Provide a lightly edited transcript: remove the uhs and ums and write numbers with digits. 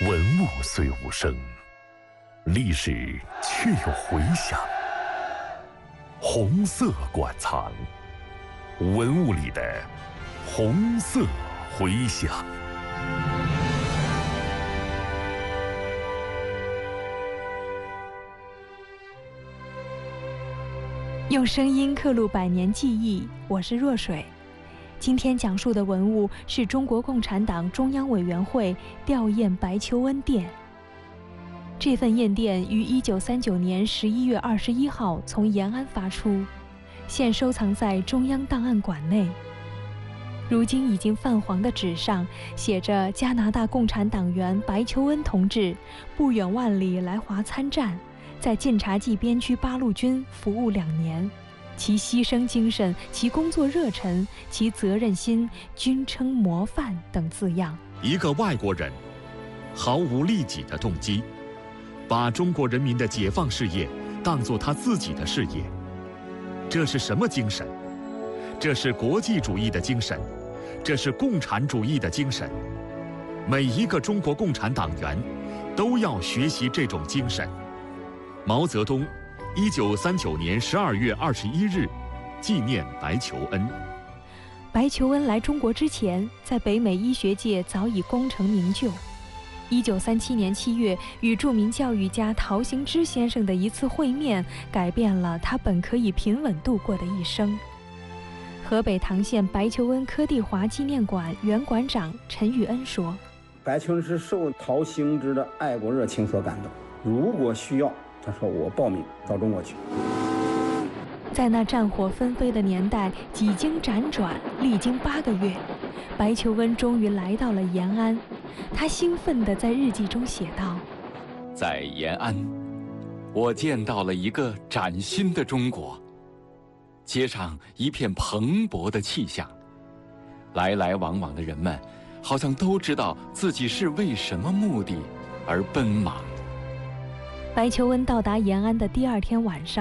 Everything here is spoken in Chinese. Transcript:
文物虽无声，历史却有回响。红色馆藏，文物里的红色回响。 用声音刻录百年记忆，我是若水。今天讲述的文物是中国共产党中央委员会吊唁白求恩电。这份唁电于1939年11月21号从延安发出，现收藏在中央档案馆内。如今已经泛黄的纸上写着加拿大共产党员白求恩同志不远万里来华参战，在晋察冀边区八路军服务2年，其牺牲精神、其工作热忱、其责任心均称模范等字样。 一个外国人毫无利己的动机，把中国人民的解放事业当作他自己的事业，这是什么精神？这是国际主义的精神，这是共产主义的精神。每一个中国共产党员都要学习这种精神。毛泽东1939年12月21日纪念白求恩。 白求恩来中国之前，在北美医学界早已功成名就。1937年7月，与著名教育家陶行知先生的一次会面，改变了他本可以平稳度过的一生。河北唐县白求恩柯地华纪念馆原馆长陈玉恩说：“ 白求恩是受陶行知的爱国热情所感动，如果需要，他说我报名到中国去。” 在那战火纷飞的年代，几经辗转，历经8个月，白求恩终于来到了延安。他兴奋地在日记中写道：“ 在延安，我见到了一个崭新的中国，街上一片蓬勃的气象，来来往往的人们好像都知道自己是为什么目的而奔忙。” 白求恩到达延安的第2天晚上，